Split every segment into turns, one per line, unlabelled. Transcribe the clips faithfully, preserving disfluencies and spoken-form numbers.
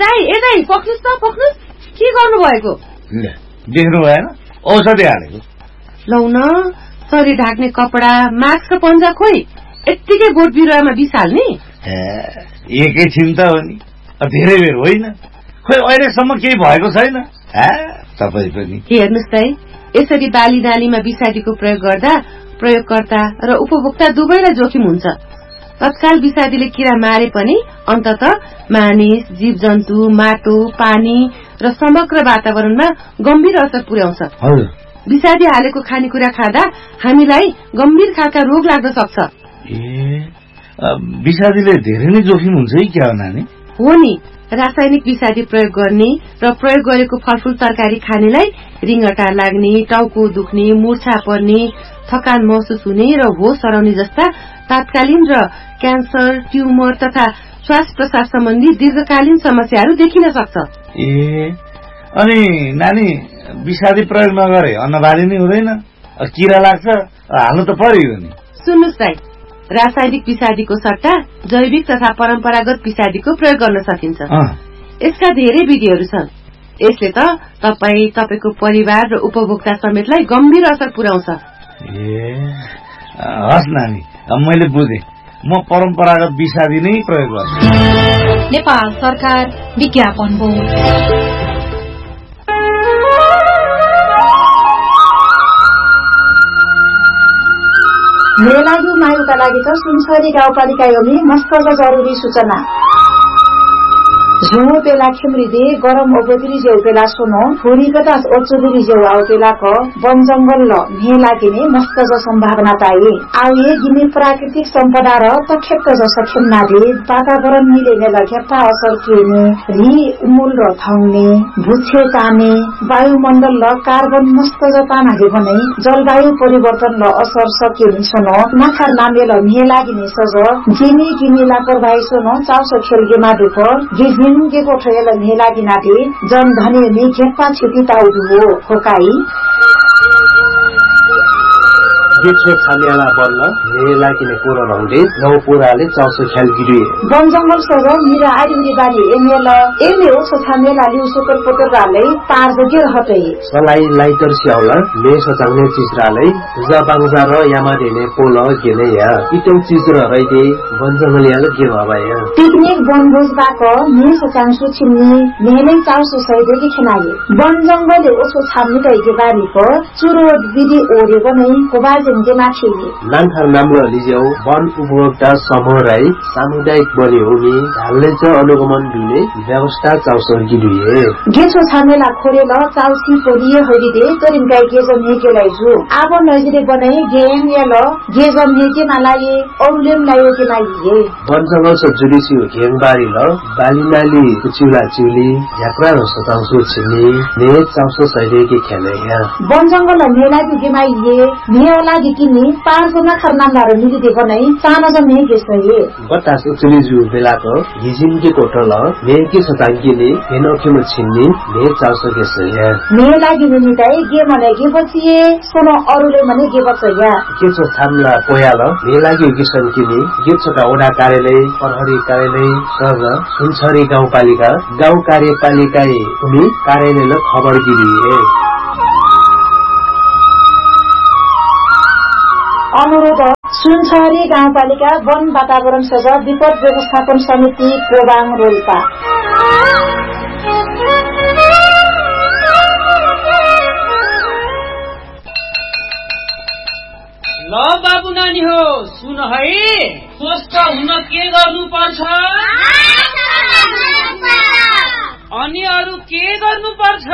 दाइ ए दाइ पक्नुस् त पक्नुस् के गर्नु भएको
देख्नु भएन औषधि हालेको
लौ न शरीर ढाक्ने कपडा मास्क र पन्जा खोइ यत्तिकै बोट बिरुवामा बिस हाल्ने
एकैछिन त हो नि धेरै बेर होइन खोइ अहिलेसम्म केही भएको छैन तपाईँ पनि
हेर्नुहोस् दाइ यसरी बाली नालीमा विषादीको प्रयोग गर्दा प्रयोगकर्ता र उपभोक्ता दुवैलाई जोखिम हुन्छ तत्काल विषादीले किरा मारे पनि अन्तत मानिस जीव जन्तु माटो पानी र समग्र वातावरणमा गम्भीर असर पुर्याउँछ विषादी हालेको खानेकुरा खाँदा हामीलाई गम्भीर खालका रोग लाग्न सक्छ
ए विषादीले धेरै नै जोखिम हुन्छ है क्या हो नानी
हो नि रासायनिक विषादी प्रयोग गर्ने र प्रयोग गरेको फलफूल तरकारी खानेलाई रिङ्गटा लाग्ने टाउको दुख्ने मूर्छा पर्ने थकान महसुस हुने र होस हराउने जस्ता तात्कालीन र क्यान्सर ट्युमर तथा श्वास प्रश्वास सम्बन्धी दीर्घकालीन समस्याहरू देखिन सक्छ
ए अनि नानी विषादी प्रयोग नगरे अन्नबाली नै हुँदैन किरा लाग्छ हाल्नु त पर्यो नि
सुन्नुहोस् दाइ रासायनिक विषादीको सट्टा जैविक तथा परम्परागत विषादीको प्रयोग गर्न सकिन्छ यसका धेरै विधिहरू छन् यसले त तपाई तपाईको परिवार र उपभोक्ता समेतलाई गम्भीर असर पुर्याउँछ
ए हस् नानी मैले बुझे म परम्परागत विषादी नै प्रयोग गर्छु
नेपाल सरकार विज्ञापन बोर्ड
मेलागु मायुका लागि त सुनसरी गाउँपालिका योमी मस्तक जरुरी सूचना झुमो पेला खेम्रिदे गरम ओबोदरी जेउ पेला सुनो फुरी कटास ओचुदरी जेउ आउ पेला को वन जंगल ल मेला गिने मस्त ज सम्भावना ताई आउए गिने प्राकृतिक सम्पदा र तखेक्क ज सखेमना दे वातावरण मिलेने लखेप्पा असर किने रि उमुल र थाउने भुच्छे ताने वायुमण्डल ल कार्बन मस्त ज तानाले बनै जलवायु परिवर्तन ल असर सकिने सुनो नखर नामे ल मेला गिने सज जिमी गिने लापरवाही सुनो चाउसो खेलगेमा दुख गिज के कोठेल मेला गिनाते जन धनी नि खेप्पा छिटी ताउदु हो होकाई
गेछो छामेला बन्न मेला किने पुरो रंगले नौ पुराले चाउसो ख्याल गिरी
वन जंगल सर मिरा आइडी बानी एमेल एमे हो छामेला लिउ सुपर पोटर राले तार जगे रहते
सलाई लाइटर स्याउला मेस चांगने चिजराले जबांजा र यामा देने पोल गेले या इटम चिज र रइदे वन जंगल याले के भबाया
पिकनिक बनभोज बाको मेस चांगसु छिन्नी मेले चाउसो सहित के खनाले वन जंगल ओसो छाम्ने तैके बारीको चुरो विधि ओरे बनै कोबाज
नान्थार नाम्लो लिज्यौ वन उपभोक्ता समूह राई सामुदायिक बने हुने ढाल्ने च अनुगमन दिने व्यवस्था चाउसर गिरिए
गेछो छामेला खोरेल चाउसी पोलिए हरिदे तरिन गाई गेजम हेकेलाई जु आब नजिरे बनाए गेम याल गेजम हेके नलाए औलेम लायो के लाइए
वन जंगल स जुडिसी गेम बारी ल बालिनाली कुचिला चिली यात्रा र सताउसो छिने ने चाउसो सहिले के खेले या
वन जंगल मेला के गेमाइए मेला किनी पाँच जना खरनामदार निधि बनाई सानो जन ने गेसए
बतास उचली जु बेलाको हिजिन के कोटल ने के सतांगीले हेनोखे म छिन्नी ने चाउसो गेसए
ने लागि निताई गे मने गे बचिए सोनो अरुले मने गे बचया
के छ छामला पोयाल ने लागि गिसन किनी गे छका ओडा कार्यालय प्रहरी कार्यालय सर सुनसरी गाउँपालिका गाउँ कार्यपालिका उनी कार्यालयले खबर गिरिए
अनुरोध सुनसरी गाउँपालिका वन वातावरण सजाव विपद व्यवस्थापन समिति प्रोबाङ रोल्पा
ल बाबु नानी हो सुन है स्वस्थ हुन के गर्नु पर्छ अनि अरु के गर्नु पर्छ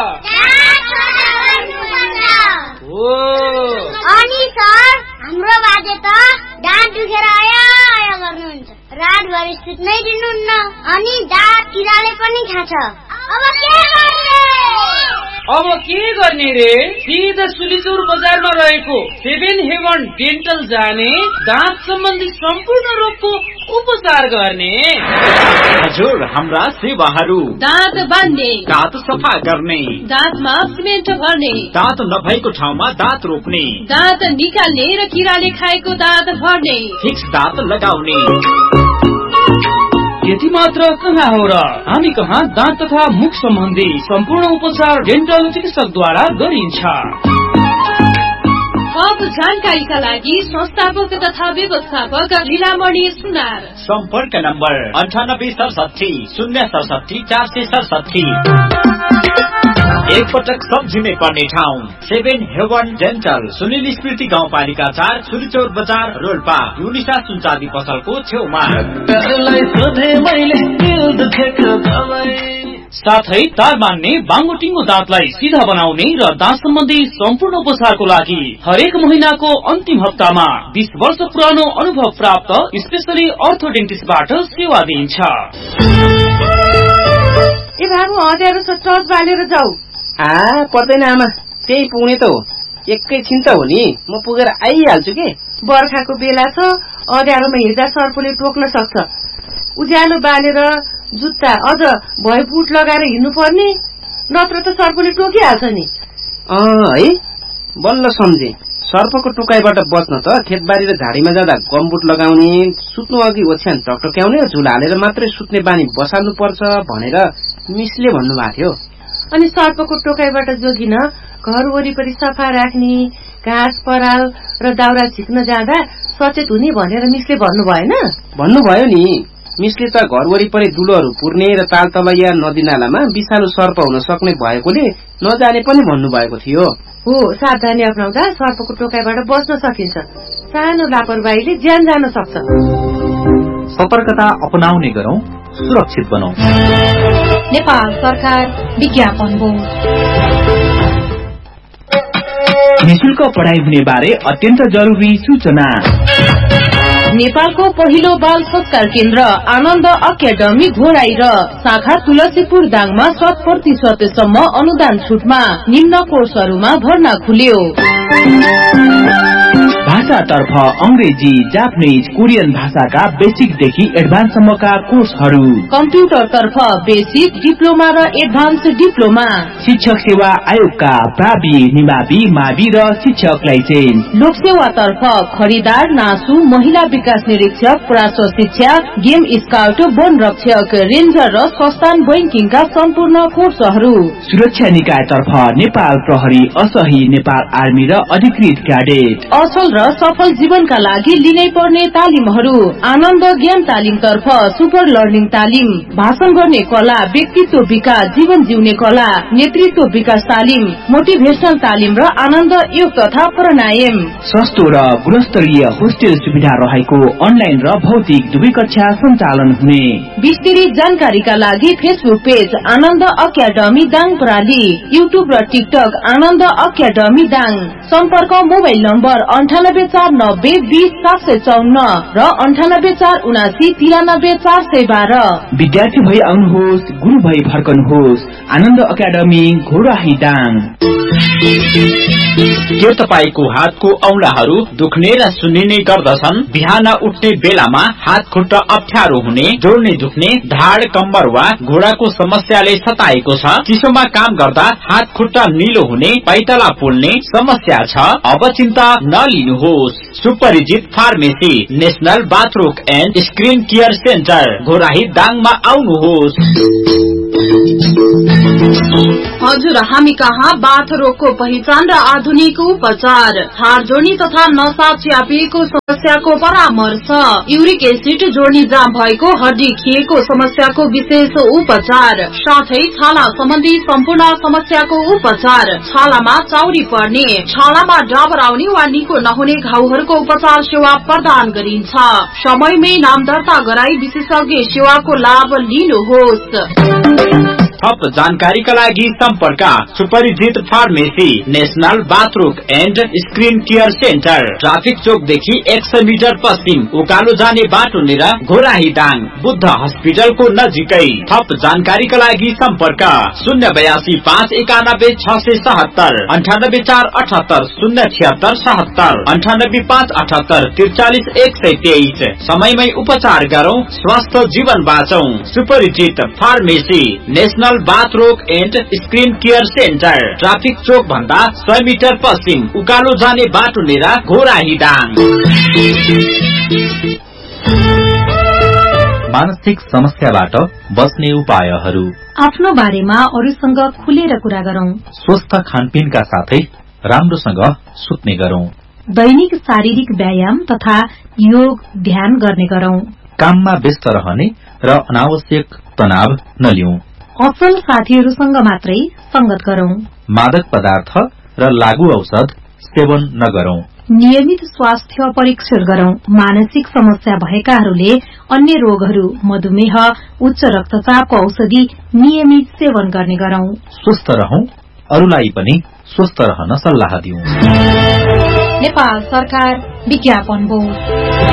हो
अनि सर हाम्रो बाजे त दाँत दुखेर आया आया गर्नुहुन्छ रातभरि सुत्नै दिनुहुन्न अनि दाँत किराले पनि खान्छ अब के गर्ने
अब के गर्ने रे सिधा सुलिचौर बजारमा रहेको सेभेन हेवन डेन्टल जाने दाँत सम्बन्धी सम्पूर्ण रोगको उपचार गर्ने
हजुर हाम्रा सेवाहरू
दाँत बान्ने
दाँत सफा गर्ने
दाँतमा सिमेन्ट भर्ने
दाँत नभएको ठाउँमा दाँत रोप्ने
दाँत निकाल्ने र किराले खाएको दाँत भर्ने
फिक्स दाँत लगाउने
यति मात्र कहाँ हो र, हामी कहाँ दाँत तथा मुख सम्बन्धी सम्पूर्ण उपचार डेन्टल चिकित्सकद्वारा गरिन्छ।
थप जानकारीका लागि संस्थापक तथा व्यवस्थापक लीलामणि सुनार।
सम्पर्क नम्बर अन्ठानब्बे सडसठी शून्य सडसठी चार सय सडसठी। एक पटक सम्झिनै पर्ने ठाउँ सेभेन हेवन डेन्टल, सुनिल स्मृति गाउँपालिका चार, छुरीचौर बजार, रोल्पा, युनिसा सुनचाँदी पसलको छेउमा।
साथै तार मान्ने बाङ्गोटिङ्गो दाँतलाई सिधा बनाउने र दाँत सम्बन्धी सम्पूर्ण उपचारको लागि हरेक महिनाको अन्तिम हप्तामा बीस वर्ष पुरानो अनुभव प्राप्त स्पेशली अर्थोडेन्टिस्टबाट सेवा दिइन्छ।
ए बाबु अँध्यारो छ, टर्च बालेर जाऊ।
आ पर्दैन आमा, त्यही पुग्ने त हो, एकैछिन त हो नि, म पुगेर आइहाल्छु के।
बर्खाको बेला छ, अँध्यारोमा हिँड्दा सर्पले टोक्न सक्छ। उज्यालो बालेर जुत्ता अझ भए बुट लगाएर हिँड्नु पर्ने, नत्र त सर्पले टोकिहाल्छ नि।
अँ है, बल्ल सम्झे। सर्पको टोकाइबाट बच्न त खेतबारी र झाडीमा जाँदा गमबुट लगाउने, सुत्नु अघि ओछ्यान टकटक्याउने र झुल हालेर मात्रै सुत्ने बानी बसाल्नु पर्छ भनेर मिसले भन्नुभएको थियो।
अनि सर्पको टोकाइबाट जोगिन घर वरिपरि सफा राख्ने, घाँस पराल र दाउरा झिक्न जाँदा सचेत हुने भनेर मिसले भन्नु भएन?
भन्नुभयो नि, मिसले त घर वरिपरि दुलोहरू पुर्ने र तालतलैया नदी नालामा विषालु सर्प हुन सक्ने भएकोले नजाने पनि भन्नुभएको थियो।
हो, सावधानी अपनाउँदा सर्पको टोकाइबाट बच्न सकिन्छ। सानो लापरवाहीले ज्यान जान सक्छ।
सतर्कता अपनाउने गरौं, सुरक्षित बनौं।
नेपाल सरकार विज्ञापन बोर्ड।
निशुल्क पढाइ हुने बारे अत्यन्त जरुरी सूचना।
नेपालको पहिलो बाल संस्कार केन्द्र आनन्द अकादमी घोराई र शाखा तुलसीपुर दाङमा शत प्रतिशत सम्म अनुदान छुटमा निम्न कोर्सहरूमा भर्ना खुल्यो।
भाषातर्फ अंग्रेजी, जापानिज, कोरियन भाषाका बेसिकदेखि एडभान्ससम्मका कोर्सहरू।
कम्प्युटरतर्फ बेसिक, डिप्लोमा र एडभान्स डिप्लोमा।
शिक्षक सेवा आयोगका प्रावि, निमावि, मावि र शिक्षक लाइसेन्स।
लोकसेवातर्फ खरिदार, नासु, महिला विकास निरीक्षक, प्राश्व शिक्षा, गेम स्काउट, वन रक्षक, रेन्जर र संस्थान बैंकिङका सम्पूर्ण कोर्सहरू।
सुरक्षा निकायतर्फ नेपाल प्रहरी, असही, नेपाल आर्मी र अधिकृत क्याडेट।
असल र सफल जीवनका लागि लिनै पर्ने तालिमहरू। आनन्द ज्ञान तालिम तर्फ सुपर लर्निङ तालिम, भाषण गर्ने कला, व्यक्तित्व विकास, जीवन जिउने कला, नेतृत्व विकास तालिम, मोटिभेशनल तालिम र आनन्द योग तथा प्राणायाम।
सस्तो र गुणस्तरीय होस्टेल सुविधा रहेको अनलाइन र भौतिक दुवै कक्षा सञ्चालन हुने।
विस्तृत जानकारीका लागि फेसबुक पेज आनन्द अकादमी दाङ प्रणाली, युट्युब र टिकटक आनन्द अकादमी दाङ। सम्पर्क मोबाइल नम्बर अन्ठानब्बे चार नब्बे बीस सात सय चौन्न र अन्ठानब्बे चार उनासी तिरानब्बे चार सय बाह्र।
विद्यार्थी भई आउनुहोस्, गुरु भई फर्कनुहोस्। आनन्द अकादमी घोराही दाङ।
के तपाईको हातको औंलाहरू दुख्ने र सुन्निने गर्दछन्? बिहान उठ्ने बेलामा हात खुट्टा अप्ठ्यारो हुने, जोड्ने दुख्ने, ढाड, कम्बर वा घोडाको समस्याले सताएको छ? चिसोमा काम गर्दा हात खुट्टा निलो हुने, पैताला पोल्ने समस्या छ? अब चिन्ता नलिनुहोस्। सुपरिचित pharmacy, national बाथरोग and screen care centre Ghorahi दाङमा आउनुहोस्।
हजुर, हामी कहाँ बाथ रोगको पहिचान र आधुनिक उपचार, हार जोड्नी तथा नसा च्यापिएको समस्याको परामर्श, युरिक एसिड जोड्नी जाम भएको, हड्डी खिएको समस्याको विशेष उपचार, साथै छाला सम्बन्धी सम्पूर्ण समस्याको उपचार, छालामा चाउरी पर्ने, छालामा डाबर आउने वा निको नहुने घाउहरूको उपचार सेवा प्रदान गरिन्छ। समयमै नाम दर्ता गराई विशेषज्ञ सेवाको लाभ लिनुहोस्।
थप जानकारीका लागि सम्पर्क सुपरिचित pharmacy, national बाथरोग and screen care centre, traffic चोकदेखि एक सय मिटर पश्चिम उकालो जाने बाटो नेर घोराही दाङ, बुद्ध हस्पिटलको नजिकै। थप जानकारीका लागि सम्पर्क शून्य बयासी पाँच एकानब्बे छ सय सहत्तर, अन्ठानब्बे चार अठहत्तर शून्य छिहत्तर सहत्तर, अन्ठानब्बे पाँच अठहत्तर त्रिचालिस एक सय तेइस। समयमै उपचार गरौं, स्वस्थ जीवन बाँचौं। सुपरिचित pharmacy, national बाथरोग and screen care centre, traffic चोक भन्दा सय मिटर पश्चिम उकालो जाने बाटो नेर घोराही दाङ।
मानसिक समस्याबाट बच्ने उपायहरू,
आफ्नो बारेमा अरूसँग खुलेर कुरा गरौं,
स्वस्थ खानपिनका साथै राम्रोसँग सुत्ने गरौं,
दैनिक शारीरिक व्यायाम तथा योग ध्यान गर्ने गरौं,
काममा व्यस्त रहने र अनावश्यक तनाव नलिउँ,
असल साथीहरूसँग मात्रै संगत गरौं,
मादक पदार्थ र लागू औषध सेवन नगरौं,
नियमित स्वास्थ्य परीक्षण गरौं, मानसिक समस्या भएकाहरूले अन्य रोगहरू, मधुमेह, उच्च रक्तचापको औषधि नियमित सेवन गर्ने गरौं,
स्वस्थ रहौं, अरूलाई पनि स्वस्थ रहन सल्लाह दिउँ।
नेपाल सरकार विज्ञापन बोर्ड।